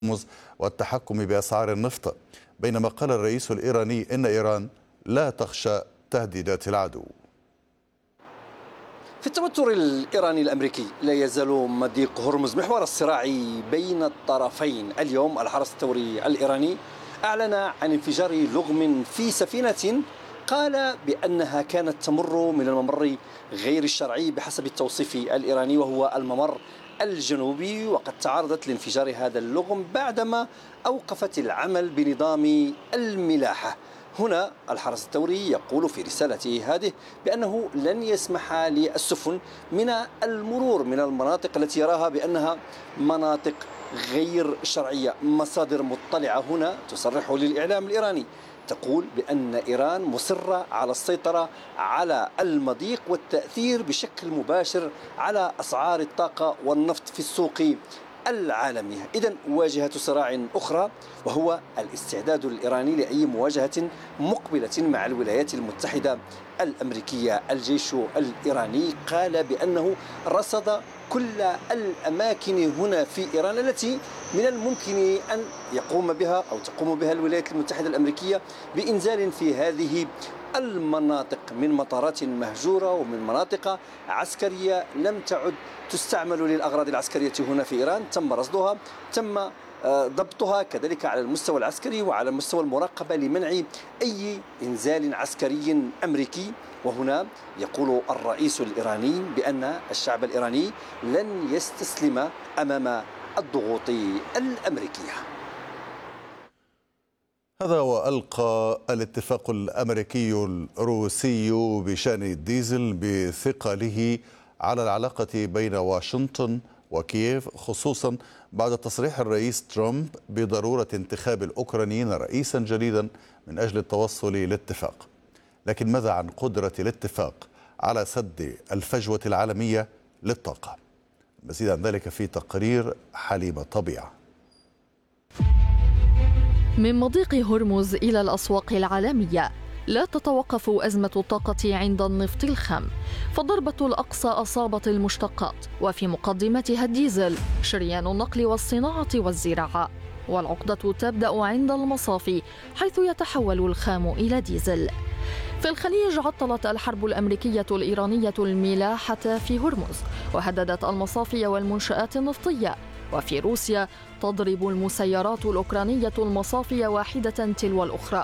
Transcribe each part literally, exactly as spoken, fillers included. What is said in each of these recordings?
هرمز والتحكم بأسعار النفط، بينما قال الرئيس الإيراني إن إيران لا تخشى تهديدات العدو. في التوتر الإيراني الأمريكي لا يزال مضيق هرمز محور الصراع بين الطرفين. اليوم الحرس الثوري الإيراني أعلن عن انفجار لغم في سفينة قال بأنها كانت تمر من الممر غير الشرعي بحسب التوصيف الإيراني، وهو الممر الجنوبي. وقد تعرضت لانفجار هذا اللغم بعدما أوقفت العمل بنظام الملاحة. هنا الحرس الثوري يقول في رسالته هذه بأنه لن يسمح للسفن من المرور من المناطق التي يراها بأنها مناطق غير شرعية. مصادر مطلعة هنا تصرح للإعلام الإيراني تقول بأن إيران مصرة على السيطرة على المضيق والتأثير بشكل مباشر على أسعار الطاقة والنفط في السوق العالمية. إذن واجهة صراع أخرى، وهو الاستعداد الإيراني لأي مواجهة مقبلة مع الولايات المتحدة الأمريكية. الجيش الإيراني قال بأنه رصد كل الأماكن هنا في إيران التي من الممكن أن يقوم بها أو تقوم بها الولايات المتحدة الأمريكية بإنزال في هذه المناطق من مطارات مهجورة ومن مناطق عسكرية لم تعد تستعمل للأغراض العسكرية هنا في إيران. تم رصدها، تم ضبطها كذلك على المستوى العسكري وعلى مستوى المراقبة لمنع أي إنزال عسكري أمريكي. وهنا يقول الرئيس الإيراني بأن الشعب الإيراني لن يستسلم أمام الضغوط الأمريكية. هذا وألقى الاتفاق الأمريكي الروسي بشأن الديزل بثقله على العلاقة بين واشنطن وكييف، خصوصا بعد تصريح الرئيس ترامب بضرورة انتخاب الأوكرانيين رئيسا جديدا من أجل التوصل لاتفاق. لكن ماذا عن قدرة الاتفاق على سد الفجوة العالمية للطاقة؟ المزيد عن ذلك في تقرير حليمة طبيعة. من مضيق هرمز إلى الأسواق العالمية لا تتوقف أزمة الطاقة عند النفط الخام، فالضربة الأقصى أصابت المشتقات وفي مقدمتها الديزل، شريان النقل والصناعة والزراعة. والعقدة تبدأ عند المصافي حيث يتحول الخام إلى ديزل. في الخليج عطلت الحرب الأمريكية الإيرانية الملاحة في هرمز وهددت المصافي والمنشآت النفطية. وفي روسيا تضرب المسيرات الأوكرانية المصافي واحدة تلو الأخرى.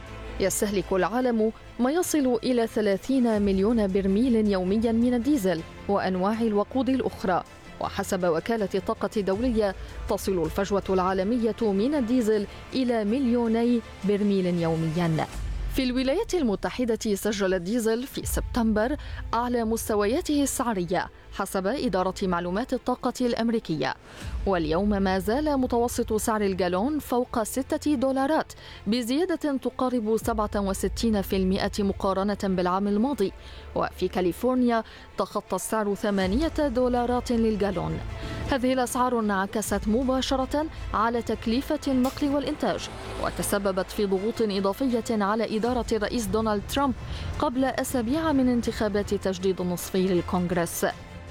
يستهلك العالم ما يصل إلى ثلاثين مليون برميل يوميا من الديزل وأنواع الوقود الأخرى. وحسب وكالة الطاقة الدولية تصل الفجوة العالمية من الديزل إلى مليوني برميل يوميا. في الولايات المتحدة سجل الديزل في سبتمبر أعلى مستوياته السعرية حسب إدارة معلومات الطاقة الأمريكية، واليوم ما زال متوسط سعر الجالون فوق ستة دولارات بزيادة تقارب سبعة وستين بالمئة مقارنة بالعام الماضي. وفي كاليفورنيا تخطى السعر ثمانية دولارات للجالون. هذه الأسعار انعكست مباشرة على تكلفة النقل والإنتاج وتسببت في ضغوط إضافية على إدارة الرئيس دونالد ترامب قبل أسابيع من انتخابات تجديد النصفي للكونغرس.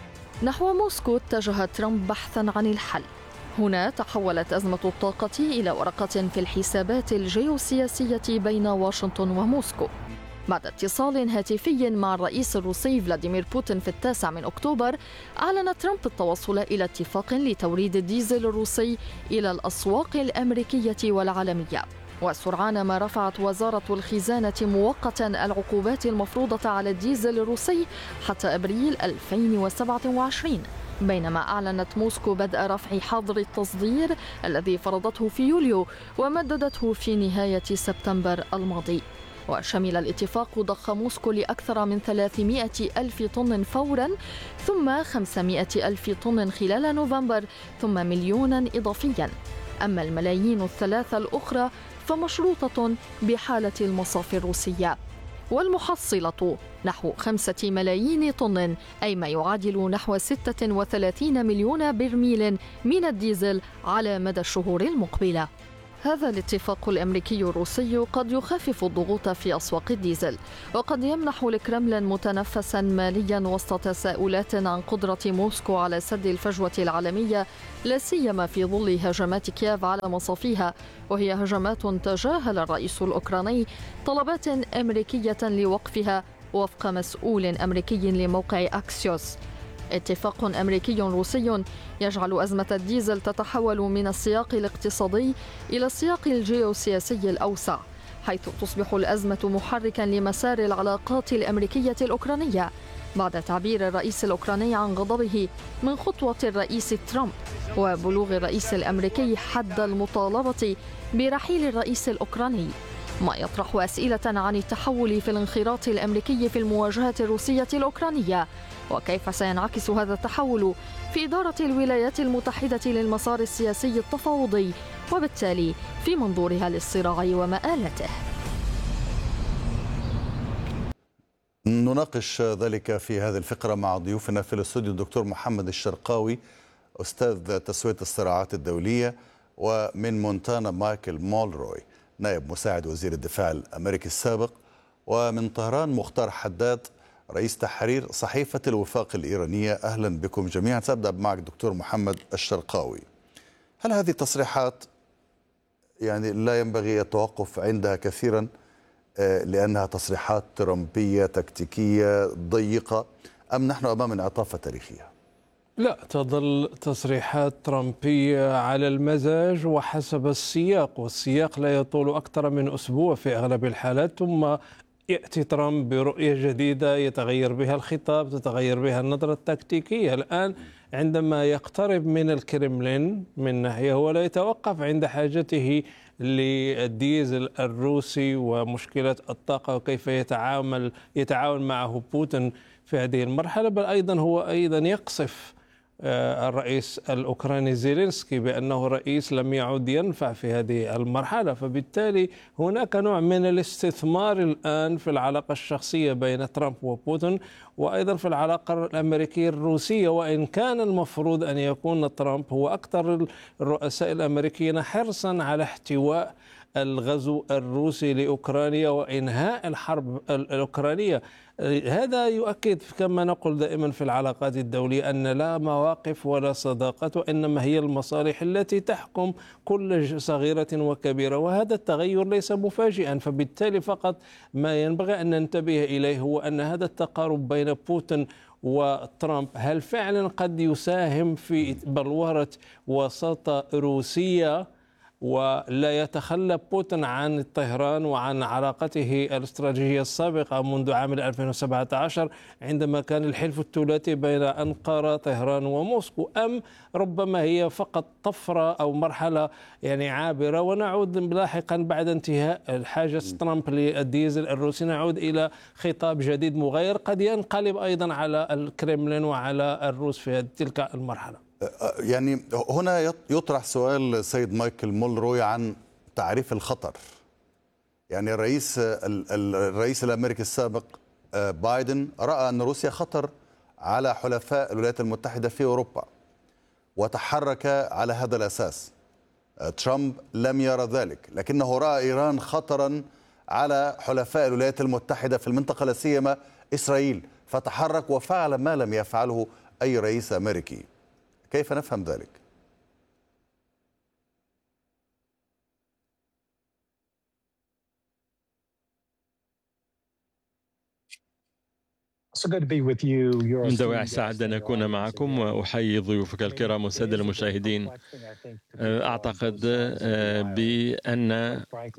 نحو موسكو اتجه ترامب بحثا عن الحل. هنا تحولت أزمة الطاقة إلى ورقة في الحسابات الجيوسياسية بين واشنطن وموسكو. بعد اتصال هاتفي مع الرئيس الروسي فلاديمير بوتين في التاسع من أكتوبر، أعلن ترامب التوصل إلى اتفاق لتوريد الديزل الروسي إلى الأسواق الأمريكية والعالمية. وسرعان ما رفعت وزارة الخزانة مؤقتا العقوبات المفروضة على الديزل الروسي حتى أبريل ألفين وسبعة وعشرين، بينما أعلنت موسكو بدء رفع حظر التصدير الذي فرضته في يوليو ومددته في نهاية سبتمبر الماضي. وشمل الاتفاق ضخ موسكو لأكثر من ثلاثمائة ألف طن فورا، ثم خمسمائة ألف طن خلال نوفمبر، ثم مليونا إضافيا. أما الملايين الثلاثة الأخرى فمشروطة بحالة المصافي الروسية، والمحصلة نحو خمسة ملايين طن، أي ما يعادل نحو ستة وثلاثين مليون برميل من الديزل على مدى الشهور المقبلة. هذا الاتفاق الأمريكي الروسي قد يخفف الضغوط في أسواق الديزل، وقد يمنح الكرملين متنفسا ماليا وسط تساؤلات عن قدرة موسكو على سد الفجوة العالمية، لا سيما في ظل هجمات كييف على مصافيها، وهي هجمات تجاهل الرئيس الأوكراني طلبات أمريكية لوقفها وفق مسؤول أمريكي لموقع أكسيوس. اتفاق أمريكي روسي يجعل أزمة الديزل تتحول من السياق الاقتصادي إلى السياق الجيوسياسي الأوسع، حيث تصبح الأزمة محركا لمسار العلاقات الأمريكية الأوكرانية بعد تعبير الرئيس الأوكراني عن غضبه من خطوة الرئيس ترامب وبلوغ الرئيس الأمريكي حد المطالبة برحيل الرئيس الأوكراني، ما يطرح أسئلة عن التحول في الانخراط الأمريكي في المواجهة الروسية الأوكرانية، وكيف سينعكس هذا التحول في إدارة الولايات المتحدة للمسار السياسي التفاوضي، وبالتالي في منظورها للصراع ومآلته. نناقش ذلك في هذه الفقرة مع ضيوفنا في الاستوديو الدكتور محمد الشرقاوي، أستاذ تسوية الصراعات الدولية، ومن مونتانا مايكل مولروي، نائب مساعد وزير الدفاع الأمريكي السابق، ومن طهران مختار حداد، رئيس تحرير صحيفة الوفاق الإيرانية. أهلا بكم جميعا. سأبدأ معك دكتور محمد الشرقاوي. هل هذه التصريحات يعني لا ينبغي التوقف عندها كثيرا لأنها تصريحات ترامبية تكتيكية ضيقة، أم نحن أمام انعطافة تاريخية؟ لا، تظل تصريحات ترامبية على المزاج وحسب السياق، والسياق لا يطول أكثر من أسبوع في أغلب الحالات، ثم يأتي ترامب برؤية جديدة يتغير بها الخطاب، تتغير بها النظرة التكتيكية. الآن عندما يقترب من الكرملين من ناحية هو لا يتوقف عند حاجته للديزل الروسي ومشكلة الطاقة وكيف يتعامل يتعاون معه بوتين في هذه المرحلة، بل أيضا هو أيضا يقصف الرئيس الأوكراني زيلينسكي بأنه رئيس لم يعد ينفع في هذه المرحلة. فبالتالي هناك نوع من الاستثمار الآن في العلاقة الشخصية بين ترامب وبوتين، وأيضا في العلاقة الأمريكية الروسية، وإن كان المفروض أن يكون ترامب هو أكثر الرؤساء الأمريكيين حرصا على احتواء الغزو الروسي لأوكرانيا وإنهاء الحرب الأوكرانية. هذا يؤكد كما نقول دائما في العلاقات الدولية أن لا مواقف ولا صداقات، وإنما هي المصالح التي تحكم كل صغيرة وكبيرة، وهذا التغير ليس مفاجئا. فبالتالي فقط ما ينبغي أن ننتبه إليه هو أن هذا التقارب بين بوتين وترامب هل فعلا قد يساهم في بلورة وساطة روسية، ولا يتخلى بوتين عن طهران وعن علاقته الاستراتيجية السابقة منذ عام ألفين وسبعة عشر عندما كان الحلف الثلاثي بين أنقرة طهران وموسكو، أم ربما هي فقط طفرة أو مرحلة يعني عابرة ونعود لاحقا بعد انتهاء حاجة ترامب للديزل الروسي نعود إلى خطاب جديد مغاير قد ينقلب أيضا على الكرملين وعلى الروس في تلك المرحلة. يعني هنا يطرح سؤال سيد مايكل مولروي عن تعريف الخطر. يعني الرئيس الرئيس الامريكي السابق بايدن راى ان روسيا خطر على حلفاء الولايات المتحده في اوروبا وتحرك على هذا الاساس. ترامب لم يرى ذلك، لكنه راى ايران خطرا على حلفاء الولايات المتحده في المنطقه، لا سيما اسرائيل، فتحرك وفعل ما لم يفعله اي رئيس امريكي. كيف نفهم ذلك؟ من دواعي السعادة أن أكون معكم، وأحيي ضيوفك الكرام والسادة المشاهدين. أعتقد بأن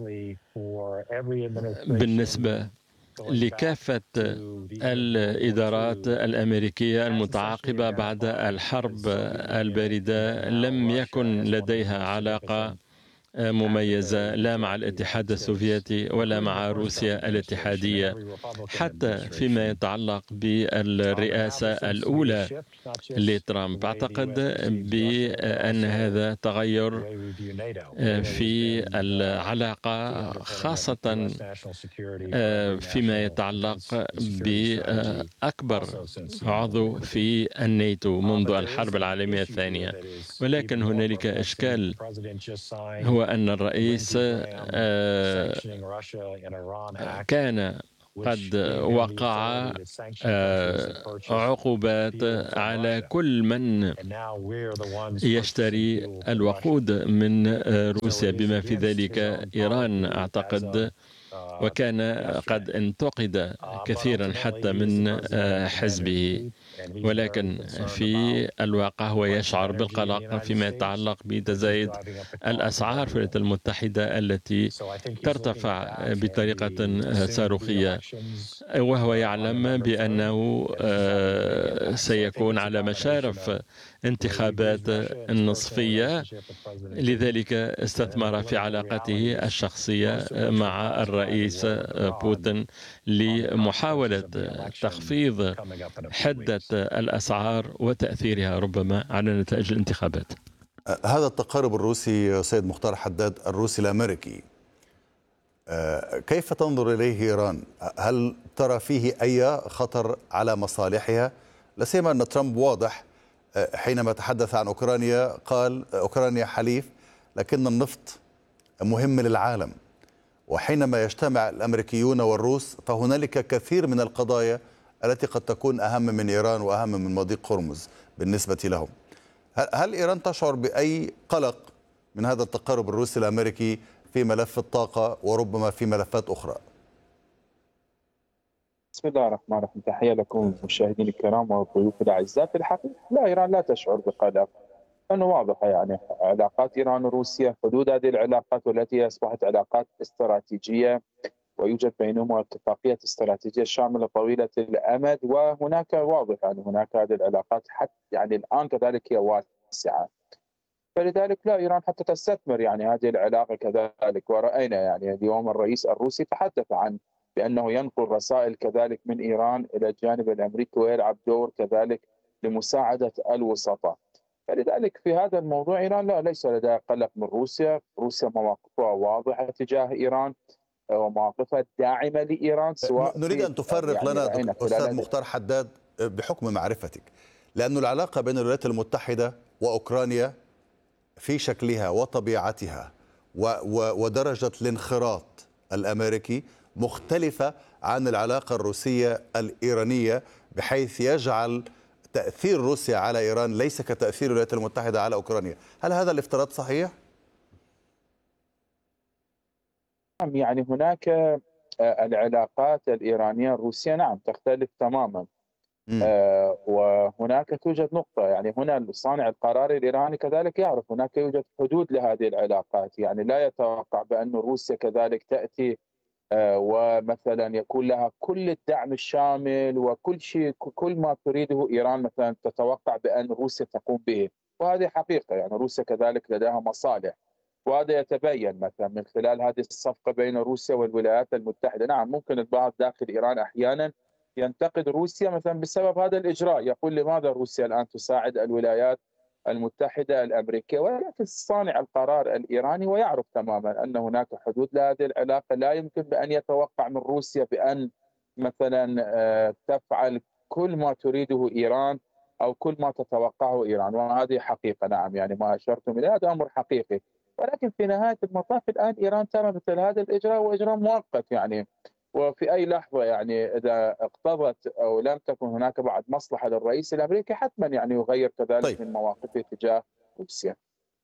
بالنسبة لكافة الإدارات الأمريكية المتعاقبة بعد الحرب الباردة لم يكن لديها علاقة مميزة لا مع الاتحاد السوفيتي ولا مع روسيا الاتحادية، حتى فيما يتعلق بالرئاسة الأولى لترامب. أعتقد بأن هذا تغير في العلاقة، خاصة فيما يتعلق بأكبر عضو في الناتو منذ الحرب العالمية الثانية. ولكن هنالك إشكال، هو هو أن الرئيس كان قد وقع عقوبات على كل من يشتري الوقود من روسيا بما في ذلك إيران أعتقد، وكان قد انتقد كثيرا حتى من حزبه، ولكن في الواقع هو يشعر بالقلق فيما يتعلق بتزايد الأسعار في الولايات المتحدة التي ترتفع بطريقة صاروخية، وهو يعلم بأنه سيكون على مشارف انتخابات النصفية، لذلك استثمر في علاقته الشخصية مع الرئيس بوتين لمحاولة تخفيض حدة الأسعار وتأثيرها ربما على نتائج الانتخابات. هذا التقارب الروسي سيد مختار حداد الروسي الأمريكي كيف تنظر إليه إيران؟ هل ترى فيه أي خطر على مصالحها؟ لا سيما أن ترامب واضح حينما تحدث عن أوكرانيا قال أوكرانيا حليف لكن النفط مهم للعالم، وحينما يجتمع الأمريكيون والروس فهنالك كثير من القضايا التي قد تكون أهم من إيران وأهم من مضيق هرمز بالنسبة لهم. هل إيران تشعر بأي قلق من هذا التقارب الروسي الأمريكي في ملف الطاقة وربما في ملفات أخرى؟ بسم الله الرحمن الرحيم، تحية لكم مشاهدين الكرام والضيوف الأعزاء. في الحقيقة لا، إيران لا تشعر بقلق، لأنه واضحة يعني علاقات إيران وروسيا، حدود هذه العلاقات والتي أصبحت علاقات استراتيجية ويوجد بينهما اتفاقية استراتيجية شاملة طويلة الأمد، وهناك واضح يعني هناك هذه العلاقات حتى يعني الآن كذلك هي واسعة، فلذلك لا، إيران حتى تستثمر يعني هذه العلاقة كذلك. ورأينا يعني اليوم الرئيس الروسي تحدث عن بأنه ينقل رسائل كذلك من إيران إلى الجانب الأمريكي ويلعب دور كذلك لمساعدة الوسطاء. فلذلك في هذا الموضوع إيران لا، ليس لديها قلق من روسيا. روسيا مواقفها واضحة تجاه إيران ومواقفها داعمة لإيران. سواء نريد أن تفرق يعني لنا أستاذ مختار حداد بحكم معرفتك، لأن العلاقة بين الولايات المتحدة وأوكرانيا في شكلها وطبيعتها ودرجة الانخراط الأمريكي مختلفة عن العلاقة الروسية الإيرانية، بحيث يجعل تأثير روسيا على إيران ليس كتأثير الولايات المتحدة على أوكرانيا. هل هذا الافتراض صحيح؟ يعني هناك العلاقات الإيرانية الروسية نعم تختلف تماما. آه وهناك توجد نقطة يعني هنا صانع القرار الإيراني كذلك يعرف هناك يوجد حدود لهذه العلاقات، يعني لا يتوقع بأن روسيا كذلك تأتي آه ومثلا يكون لها كل الدعم الشامل وكل شيء، كل ما تريده إيران مثلا تتوقع بأن روسيا تقوم به، وهذه حقيقة. يعني روسيا كذلك لديها مصالح، وهذا يتبين مثلا من خلال هذه الصفقة بين روسيا والولايات المتحدة. نعم ممكن البعض داخل إيران أحيانا ينتقد روسيا مثلا بسبب هذا الإجراء، يقول لماذا روسيا الآن تساعد الولايات المتحدة الأمريكية، ولكن صانع القرار الإيراني ويعرف تماما أن هناك حدود لهذه العلاقة. لا يمكن بأن يتوقع من روسيا بأن مثلا تفعل كل ما تريده إيران أو كل ما تتوقعه إيران، وهذه حقيقة. نعم يعني ما أشرتم إليه هذا أمر حقيقي، ولكن في نهاية المطاف الآن إيران ترى مثل هذا الإجراء وإجراء مؤقت يعني، وفي أي لحظة يعني إذا اقتضت أو لم تكن هناك بعد مصلحة للرئيس الأمريكي حتما يعني يغير كذلك طيب. من مواقفه تجاه روسيا.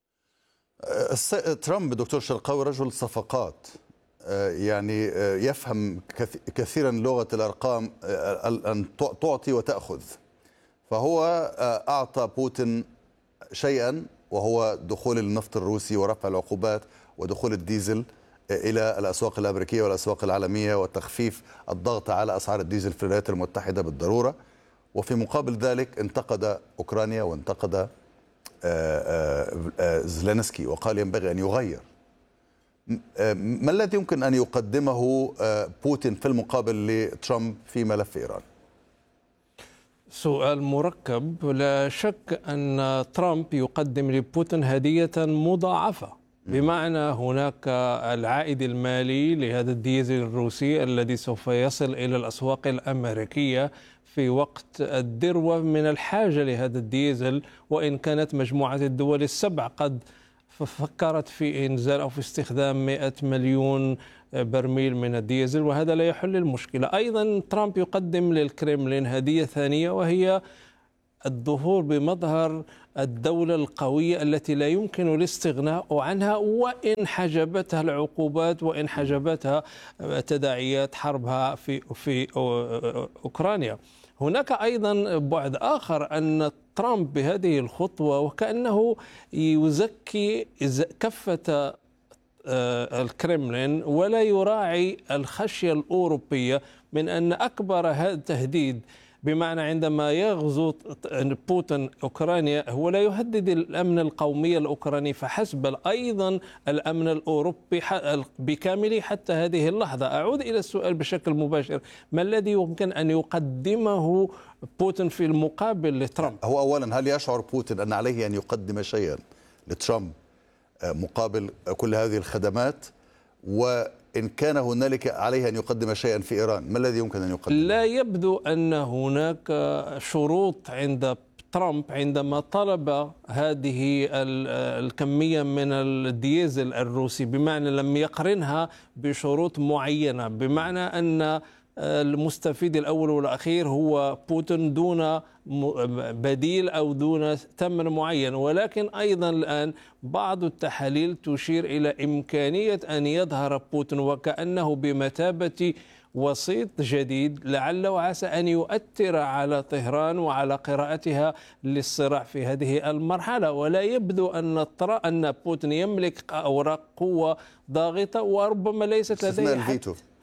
ترامب دكتور شرقاوي رجل صفقات، يعني يفهم كثيرا لغة الأرقام، أن تعطي وتأخذ، فهو أعطى بوتين شيئا وهو دخول النفط الروسي ورفع العقوبات ودخول الديزل إلى الأسواق الأمريكية والأسواق العالمية وتخفيف الضغط على أسعار الديزل في الولايات المتحدة بالضرورة، وفي مقابل ذلك انتقد أوكرانيا وانتقد زيلينسكي وقال ينبغي أن يغير. ما الذي يمكن أن يقدمه بوتين في المقابل لترامب في ملف إيران؟ سؤال مركب. لا شك أن ترامب يقدم لبوتين هدية مضاعفة، بمعنى هناك العائد المالي لهذا الديزل الروسي الذي سوف يصل إلى الأسواق الأمريكية في وقت الذروة من الحاجة لهذا الديزل، وإن كانت مجموعة الدول السبع قد فكرت في إنزال أو في استخدام مئة مليون برميل من الديزل، وهذا لا يحل المشكلة. أيضا ترامب يقدم للكريملين هدية ثانية، وهي الظهور بمظهر الدولة القوية التي لا يمكن الاستغناء عنها وإن حجبتها العقوبات وإن حجبتها تداعيات حربها في في أوكرانيا. هناك أيضا بعد آخر، أن ترامب بهذه الخطوة وكأنه يزكي كفة الكرملين ولا يراعي الخشية الأوروبية من أن أكبر هذا التهديد، بمعنى عندما يغزو بوتين أوكرانيا هو لا يهدد الأمن القومي الأوكراني فحسب، بل أيضا الأمن الأوروبي بكامله حتى هذه اللحظة. أعود إلى السؤال بشكل مباشر: ما الذي يمكن أن يقدمه بوتين في المقابل لترامب؟ هو أولا، هل يشعر بوتين أن عليه أن يقدم شيئا لترامب مقابل كل هذه الخدمات؟ وإن كان هنالك عليه أن يقدم شيئا في إيران، ما الذي يمكن أن يقدم؟ لا يبدو أن هناك شروط عند ترامب عندما طلب هذه الكمية من الديزل الروسي، بمعنى لم يقرنها بشروط معينة، بمعنى أن المستفيد الأول والأخير هو بوتين دون بديل أو دون ثمن معين. ولكن أيضا الآن بعض التحاليل تشير إلى إمكانية أن يظهر بوتين وكأنه بمثابة وسيط جديد، لعل وعسى أن يؤثر على طهران وعلى قراءتها للصراع في هذه المرحلة. ولا يبدو أن أن بوتين يملك أوراق قوة ضاغطة، وربما ليست لديه،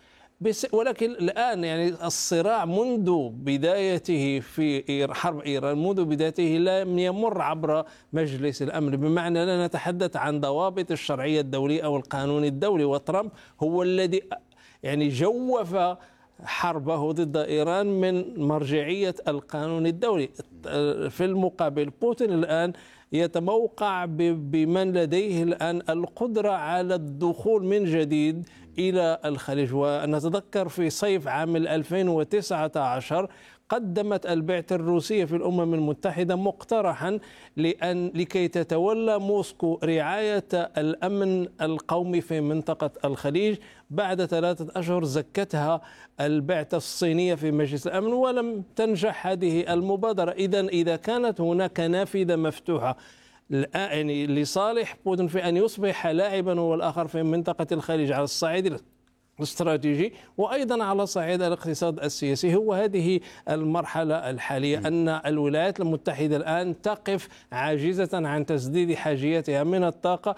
ولكن الآن يعني الصراع منذ بدايته في حرب إيران، منذ بدايته لم يمر عبر مجلس الأمن، بمعنى لا نتحدث عن ضوابط الشرعية الدولية أو القانون الدولي. وترامب هو الذي يعني جوف حربه ضد إيران من مرجعية القانون الدولي. في المقابل بوتين الآن يتموقع بمن لديه الآن القدرة على الدخول من جديد إلى الخليج. ونتذكر في صيف عام ألفين وتسعة عشر قدمت البعثة الروسية في الأمم المتحدة مقترحا لأن لكي تتولى موسكو رعاية الأمن القومي في منطقة الخليج. بعد ثلاثة أشهر زكتها البعثة الصينية في مجلس الأمن ولم تنجح هذه المبادرة. إذن إذا كانت هناك نافذة مفتوحة يعني لصالح بوتين في أن يصبح لاعبا هو الآخر في منطقة الخليج على الصعيد الاستراتيجي وأيضا على صعيد الاقتصاد السياسي، هو هذه المرحلة الحالية، أن الولايات المتحدة الآن تقف عاجزة عن تسديد حاجياتها من الطاقة،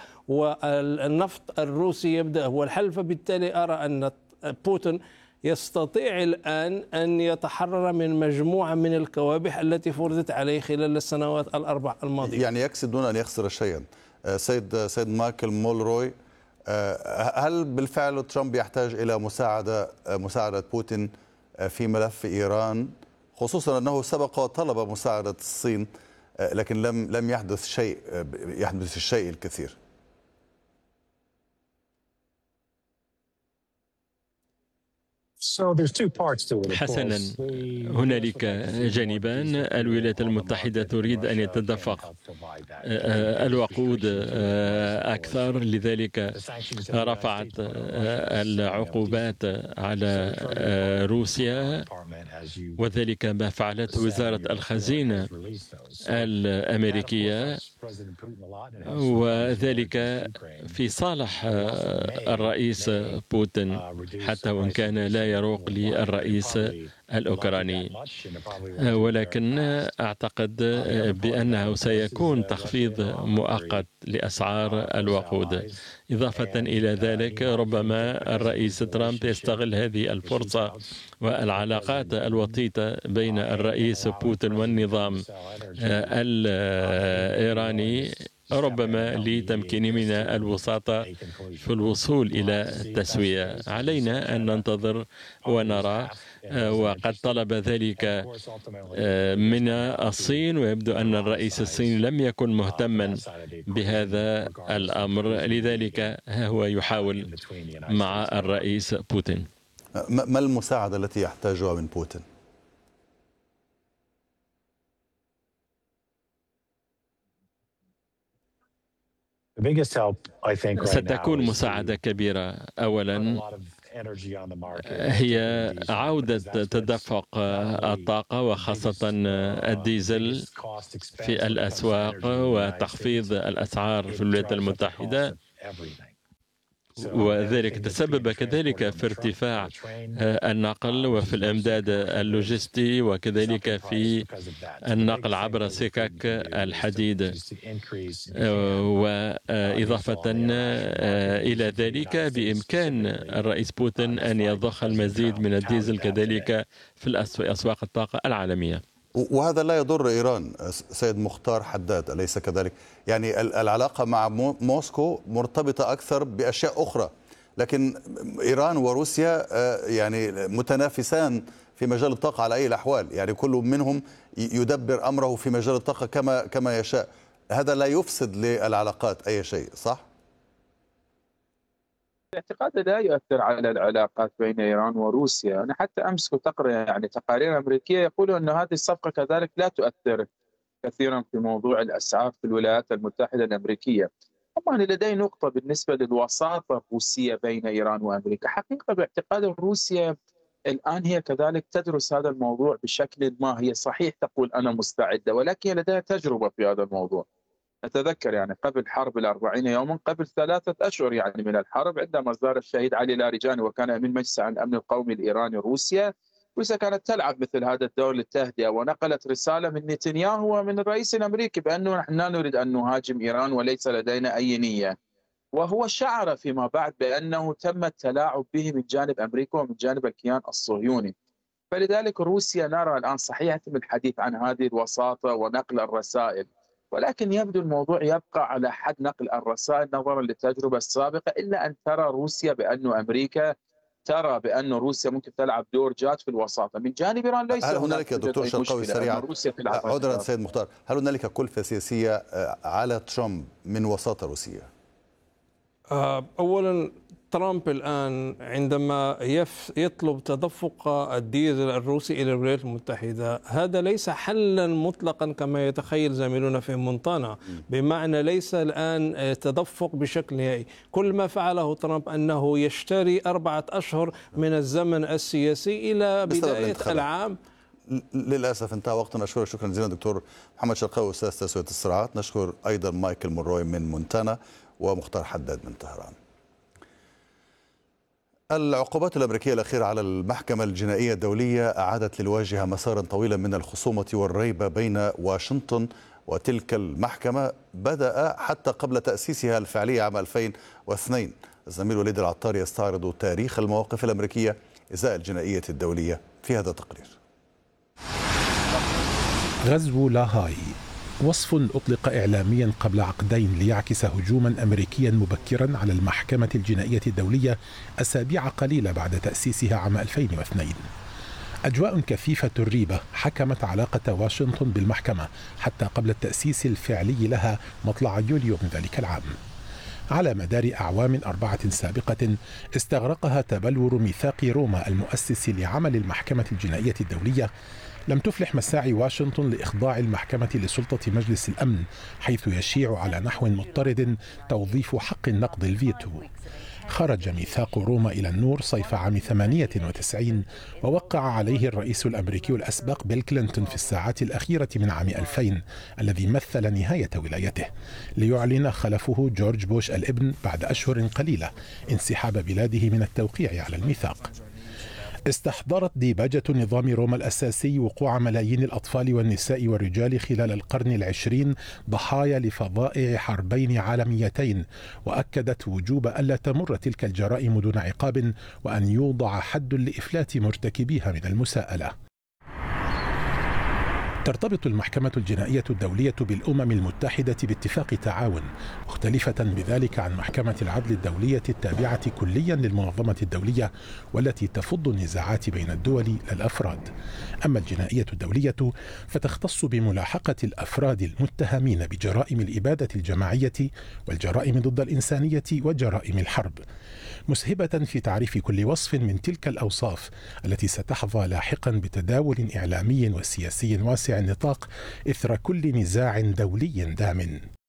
والنفط الروسي يبدأ هو الحل. فبالتالي أرى أن بوتين يستطيع الآن أن يتحرر من مجموعة من الكوابح التي فرضت عليه خلال السنوات الأربع الماضية. يعني يكسب دون أن يخسر شيئا. سيد سيد مايكل مولروي، هل بالفعل ترامب يحتاج إلى مساعدة مساعدة بوتين في ملف إيران، خصوصا أنه سبق وطلب مساعدة الصين لكن لم لم يحدث شيء يحدث الشيء الكثير؟ حسنا، هنالك جانبان. الولايات المتحدة تريد أن يتدفق الوقود أكثر، لذلك رفعت العقوبات على روسيا، وذلك ما فعلته وزارة الخزينة الأمريكية، وذلك في صالح الرئيس بوتين حتى وإن كان لا يروق للرئيس الأوكراني. ولكن أعتقد بأنه سيكون تخفيض مؤقت لأسعار الوقود. إضافة إلى ذلك ربما الرئيس ترامب يستغل هذه الفرصة والعلاقات الوطيدة بين الرئيس بوتين والنظام الإيراني ربما لتمكين من الوساطة في الوصول إلى تسوية. علينا أن ننتظر ونرى، وقد طلب ذلك من الصين، ويبدو أن الرئيس الصيني لم يكن مهتما بهذا الأمر، لذلك ها هو يحاول مع الرئيس بوتين. ما المساعدة التي يحتاجها من بوتين؟ ستكون مساعدة كبيرة. أولا هي عودة تدفق الطاقة وخاصة الديزل في الأسواق وتخفيض الأسعار في الولايات المتحدة، وذلك تسبب كذلك في ارتفاع النقل وفي الإمداد اللوجستي وكذلك في النقل عبر سكك الحديد. وإضافة إلى ذلك بإمكان الرئيس بوتين أن يضخ المزيد من الديزل كذلك في أسواق الطاقة العالمية. وهذا لا يضر إيران سيد مختار حداد، أليس كذلك؟ يعني العلاقة مع موسكو مرتبطة أكثر بأشياء أخرى، لكن إيران وروسيا يعني متنافسان في مجال الطاقة على أي الأحوال، يعني كل منهم يدبر أمره في مجال الطاقة كما كما يشاء. هذا لا يفسد للعلاقات أي شيء، صح؟ باعتقادي لا يؤثر على العلاقات بين إيران وروسيا. أنا حتى أمس كنت أقرأ يعني تقارير أمريكية يقولون أن هذه الصفقة كذلك لا تؤثر كثيرا في موضوع الأسعار في الولايات المتحدة الأمريكية. طبعا لدي نقطة بالنسبة للوساطة الروسية بين إيران وأمريكا. حقيقة باعتقاد روسيا الآن هي كذلك تدرس هذا الموضوع بشكل ما. هي صحيح تقول أنا مستعدة، ولكن لديها تجربة في هذا الموضوع. أتذكر يعني قبل حرب الأربعين يوما، قبل ثلاثة أشهر يعني من الحرب، عندما زار الشهيد علي لاریجاني وكان أمين مجلس الأمن القومي الإيراني روسيا، روسيا كانت تلعب مثل هذا الدور للتهدئة، ونقلت رسالة من نتنياهو ومن الرئيس الأمريكي بأنه نحن لا نريد أن نهاجم إيران وليس لدينا أي نية. وهو شعر فيما بعد بأنه تم التلاعب به من جانب أمريكا ومن جانب الكيان الصهيوني. فلذلك روسيا نرى الآن صحيح يتم الحديث عن هذه الوساطة ونقل الرسائل، ولكن يبدو الموضوع يبقى على حد نقل الرسائل نظرا للتجربة السابقة، إلا أن ترى روسيا بأن أمريكا ترى بأن روسيا ممكن تلعب دور جاد في الوساطة. من جانب إيران ليس هل هنالك دكتور شرقاوي سريعا عذرا سيد مختار، هل هنالك كلفة سياسية على ترامب من وساطة روسيا؟ أولا ترامب الآن عندما يطلب تدفق الديزل الروسي إلى الولايات المتحدة، هذا ليس حلا مطلقا كما يتخيل زميلنا في مونتانا، بمعنى ليس الآن تدفق بشكل نهائي. كل ما فعله ترامب أنه يشتري أربعة أشهر من الزمن السياسي إلى بداية العام. للأسف انتهى وقتنا. أشكرك شكرا جزيلا دكتور محمد شرقاوي أستاذ تسوية الصراعات. نشكر أيضا مايكل مونروي من مونتانا ومختار حداد من طهران. العقوبات الأمريكية الأخيرة على المحكمة الجنائية الدولية أعادت للواجهة مسارا طويلا من الخصومة والريبة بين واشنطن وتلك المحكمة، بدأ حتى قبل تأسيسها الفعلي عام ألفين واثنين. الزميل وليد العطار يستعرض تاريخ المواقف الأمريكية إزاء الجنائية الدولية في هذا التقرير. غزو لاهاي وصف أطلق إعلاميا قبل عقدين ليعكس هجوما أمريكيا مبكرا على المحكمة الجنائية الدولية أسابيع قليلة بعد تأسيسها عام ألفين واثنين. أجواء كثيفة الريبة حكمت علاقة واشنطن بالمحكمة حتى قبل التأسيس الفعلي لها مطلع يوليو من ذلك العام. على مدار أعوام أربعة سابقة استغرقها تبلور ميثاق روما المؤسس لعمل المحكمة الجنائية الدولية، لم تفلح مساعي واشنطن لإخضاع المحكمة لسلطة مجلس الأمن، حيث يشيع على نحو مضطرد توظيف حق النقض الفيتو. خرج ميثاق روما إلى النور صيف عام ثمانية وتسعين، ووقع عليه الرئيس الأمريكي الأسبق بيل كلينتون في الساعات الأخيرة من عام ألفين، الذي مثل نهاية ولايته، ليعلن خلفه جورج بوش الابن بعد أشهر قليلة انسحاب بلاده من التوقيع على الميثاق. استحضرت ديباجة نظام روما الأساسي وقوع ملايين الأطفال والنساء والرجال خلال القرن العشرين ضحايا لفظائع حربين عالميتين، وأكدت وجوب ألا تمر تلك الجرائم دون عقاب، وأن يوضع حد لإفلات مرتكبيها من المساءلة. ترتبط المحكمة الجنائية الدولية بالأمم المتحدة باتفاق تعاون، مختلفة بذلك عن محكمة العدل الدولية التابعة كليا للمنظمة الدولية والتي تفض النزاعات بين الدول للأفراد. أما الجنائية الدولية فتختص بملاحقة الأفراد المتهمين بجرائم الإبادة الجماعية والجرائم ضد الإنسانية وجرائم الحرب، مسهبة في تعريف كل وصف من تلك الأوصاف التي ستحظى لاحقا بتداول إعلامي وسياسي واسع النطاق إثر كل نزاع دولي دام.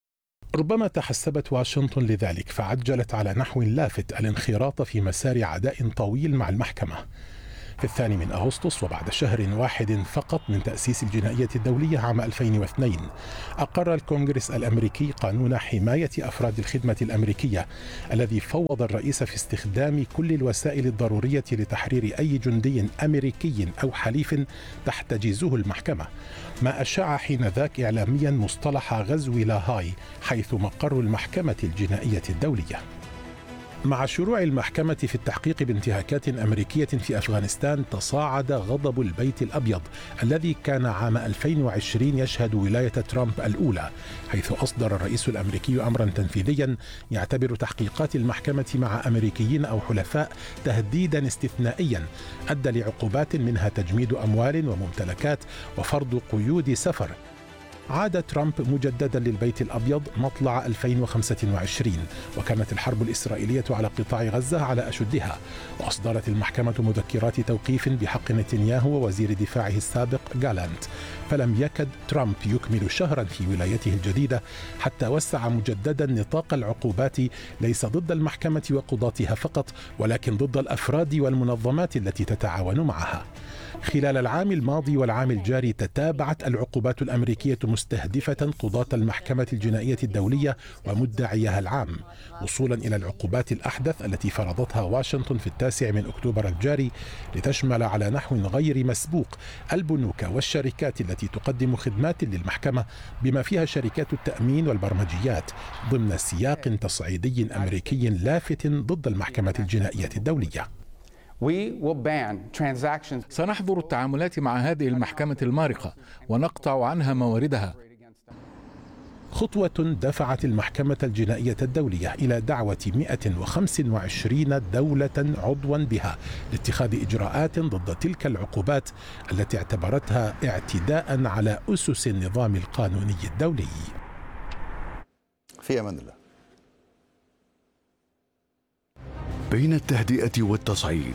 ربما تحسبت واشنطن لذلك فعجلت على نحو لافت الانخراط في مسار عداء طويل مع المحكمة. في الثاني من أغسطس وبعد شهر واحد فقط من تأسيس الجنائية الدولية عام ألفين واثنين أقر الكونغرس الأمريكي قانون حماية أفراد الخدمة الأمريكية الذي فوض الرئيس في استخدام كل الوسائل الضرورية لتحرير أي جندي أمريكي أو حليف تحتجزه المحكمة، ما أشاع حينذاك إعلاميا مصطلح غزو لاهاي حيث مقر المحكمة الجنائية الدولية. مع شروع المحكمة في التحقيق بانتهاكات أمريكية في أفغانستان تصاعد غضب البيت الأبيض الذي كان عام ألفين وعشرين يشهد ولاية ترامب الأولى، حيث أصدر الرئيس الأمريكي أمرا تنفيذيا يعتبر تحقيقات المحكمة مع أمريكيين أو حلفاء تهديدا استثنائيا أدى لعقوبات منها تجميد أموال وممتلكات وفرض قيود سفر. عاد ترامب مجددا للبيت الأبيض مطلع ألفين وخمسة وعشرين وكانت الحرب الإسرائيلية على قطاع غزة على أشدها، وأصدرت المحكمة مذكرات توقيف بحق نتنياهو ووزير دفاعه السابق جالانت، فلم يكد ترامب يكمل شهرا في ولايته الجديدة حتى وسع مجددا نطاق العقوبات ليس ضد المحكمة وقضاتها فقط ولكن ضد الأفراد والمنظمات التي تتعاون معها. خلال العام الماضي والعام الجاري تتابعت العقوبات الأمريكية مستهدفة قضاة المحكمة الجنائية الدولية ومدعيها العام، وصولا إلى العقوبات الأحدث التي فرضتها واشنطن في التاسع من أكتوبر الجاري لتشمل على نحو غير مسبوق البنوك والشركات التي تقدم خدمات للمحكمة بما فيها شركات التأمين والبرمجيات ضمن سياق تصعيدي أمريكي لافت ضد المحكمة الجنائية الدولية. سنحظر التعاملات مع هذه المحكمة المارقة ونقطع عنها مواردها. خطوة دفعت المحكمة الجنائية الدولية إلى دعوة مئة وخمسة وعشرين دولة عضوا بها لاتخاذ إجراءات ضد تلك العقوبات التي اعتبرتها اعتداء على أسس النظام القانوني الدولي. في أمان الله. بين التهدئة والتصعيد،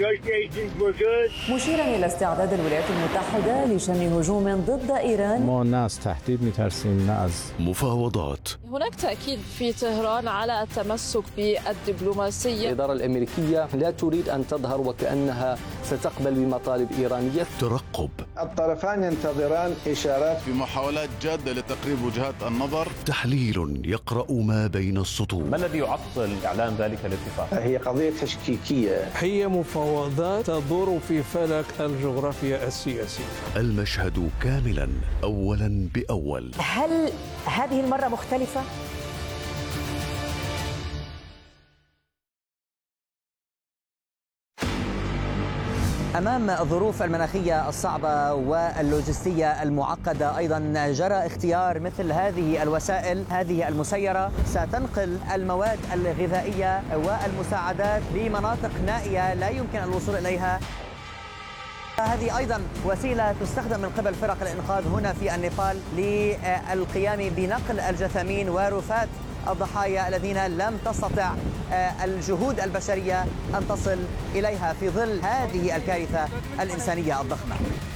مشيرا إلى استعداد الولايات المتحدة لشن هجوم ضد إيران. ما ناس تهديد مترسين ناس مفاوضات. هناك تأكيد في طهران على التمسك بالدبلوماسية. الإدارة الأمريكية لا تريد أن تظهر وكأنها ستقبل بمطالب إيرانية. ترقب. الطرفان ينتظران إشارات في محاولات جادة لتقريب وجهات النظر. تحليل يقرأ ما بين السطور. ما الذي يعطل إعلان ذلك الاتفاق؟ هي قضية تشكيكية، هي مفاوضات تدور في فلك الجغرافيا السياسية. المشهد كاملا أولا بأول. هل هذه المرة مختلفة؟ أمام الظروف المناخية الصعبة واللوجستية المعقدة أيضا جرى اختيار مثل هذه الوسائل هذه المسيرة ستنقل المواد الغذائية والمساعدات لمناطق نائية لا يمكن الوصول إليها. هذه أيضا وسيلة تستخدم من قبل فرق الإنقاذ هنا في النيبال للقيام بنقل الجثامين ورفات الضحايا الذين لم تستطع الجهود البشرية أن تصل إليها في ظل هذه الكارثة الإنسانية الضخمة.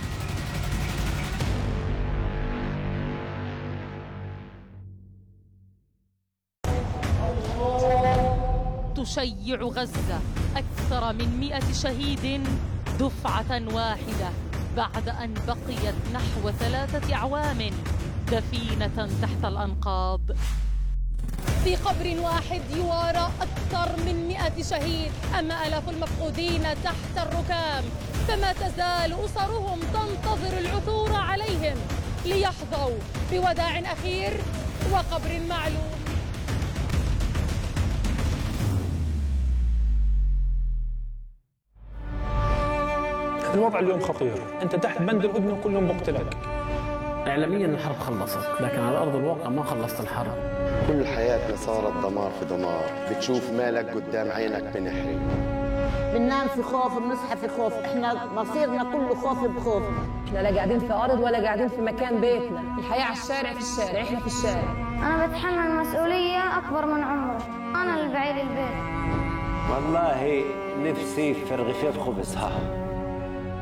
تشيع غزة أكثر من مئة شهيد دفعة واحدة بعد أن بقيت نحو ثلاثة أعوام دفينة تحت الأنقاض. في قبر واحد يوارى أكثر من مئة شهيد، أما آلاف المفقودين تحت الركام، فما تزال أسرهم تنتظر العثور عليهم ليحظوا بوداع أخير وقبر معلوم. الوضع اليوم خطير، أنت تحت بند الهدنة وكل يوم بقتلك. إعلاميا الحرب خلصت، لكن على أرض الواقع ما خلصت الحرب. كل حياتنا صارت دمار في دمار، بتشوف مالك قدام عينك بنحرق. بننام في خوف، بنصحى في خوف، احنا مصيرنا كله خوف بخوف. احنا لا قاعدين في أرض ولا قاعدين في مكان بيتنا، الحياة على الشارع، في الشارع، احنا في الشارع. أنا بتحمل مسؤولية أكبر من عمري، أنا اللي بعيد البيت. والله نفسي في رغيفين خبزها.